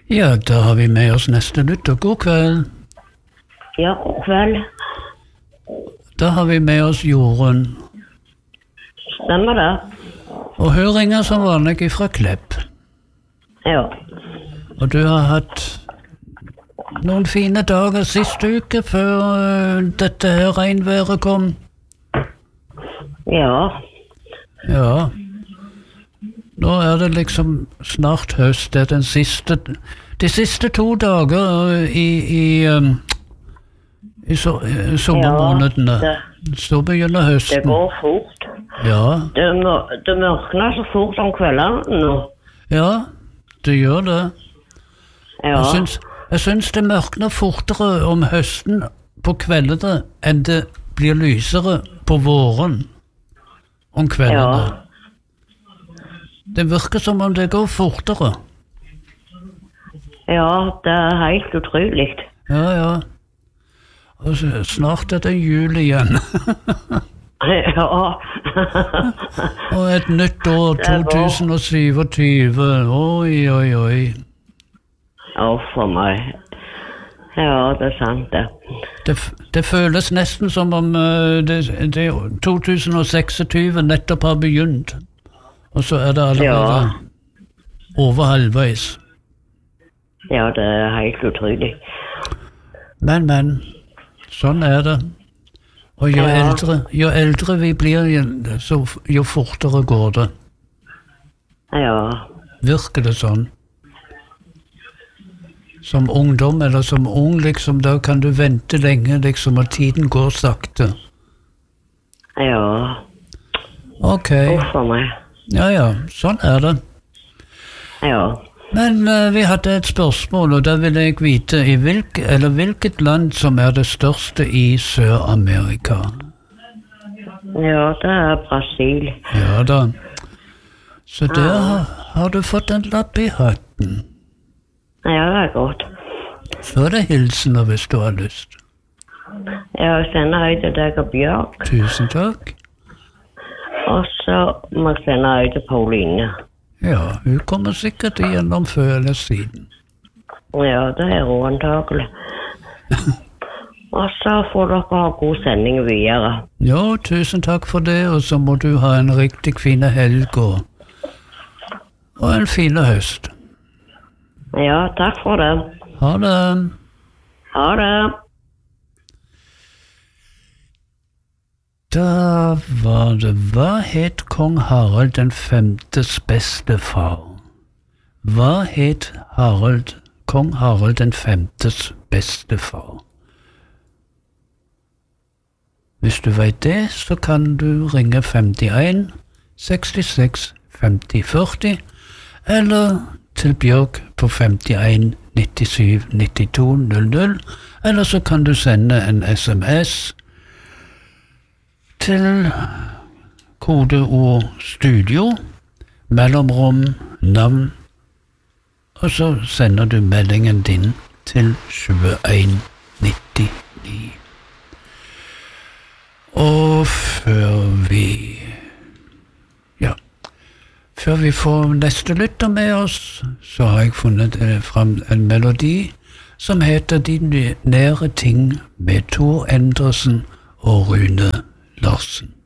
Ja, da har vi med oss neste lytter. God kveld. Ja, god kveld. Da har vi med oss Jorunn. Stemmer det? Og hun ringer som vanlig fra Klepp. Ja. Og du har hatt noen fine dager siste uke før dette her regnværet kom. Ja. Ja. Nå er det liksom snart høst. Det er de siste 2 dager i sommermånedene. Ja, Så begynner høsten. det går fort. Ja. Det mørkner så fort om kveldene nå. Ja, det gjør det. Ja. Jeg syns det mørkner fortere om høsten på kveldene enn det blir lysere på våren om kveldene. Ja. Det virker som om det går fortere. Ja, det er helt utrolig. Ja. Og snart er det jul igjen. Ja. Og et nytt år, 2027. Oi. For meg. Ja, det er sant det. Det føles nesten som om det 2026 nettopp har begynt. Og så er det allerede over halvveis. Ja, det er helt utrolig. Men, sånn er det. Og jo eldre vi blir, jo fortere går det. Ja. Virker det sånn? Som ungdom, eller som ung, liksom, da kan du vente lenge, liksom, og tiden går sakte. Ja. Ok. For meg. Ja, sånn er det. Ja. Men vi hadde et spørsmål, og da vil jeg vite hvilket land som er det største i Sør-Amerika? Ja, det er Brasil. Ja da. Så der har du fått en lapp i hatten. Ja, det er godt. Så er det hilsener hvis du har lyst. Jeg sender høy til deg og Bjørk. Tusen takk. Og så må jeg sende høy til Pauline. Ja, hun kommer sikkert igjennom før eller siden. Ja, det er hun antagelig. Og så får dere ha god sending videre. Ja, tusen takk for det, og så må du ha en riktig fin helg og en fin høst. Ja, takk for det. Ha det. Ha det. Da var det, hva het kong Harald den 5.s bestefar? Hva het kong Harald den 5.s bestefar? Hvis du vet det, så kan du ringe 51 66 50 40, eller til Bjørk på 51 97 92 00, eller så kan du sende en SMS til kodeord studio, mellomrom, navn, og så sender du meldingen din til 2199. Og før vi får neste lytter med oss, så har jeg funnet fram en melodi som heter De nære ting med Tor Endresen og Rune Larsen.